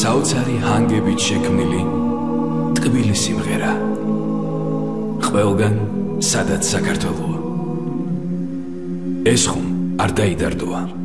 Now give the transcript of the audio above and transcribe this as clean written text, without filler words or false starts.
საოცარი ჰანგებით შექმნილი ტკბილი სიმღერა ყველგან სადაც საქართველოა ეს ხომ არ დაიდარდოა